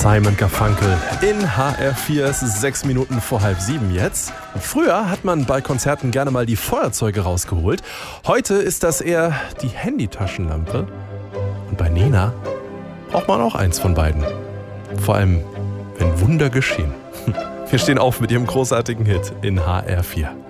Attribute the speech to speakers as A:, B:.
A: Simon Garfunkel in HR4. Es ist 6 Minuten vor 6:30 jetzt. Früher hat man bei Konzerten gerne mal die Feuerzeuge rausgeholt. Heute ist das eher die Handytaschenlampe. Und bei Nena braucht man auch eins von beiden. Vor allem, wenn Wunder geschehen. Wir stehen auf mit ihrem großartigen Hit in HR4.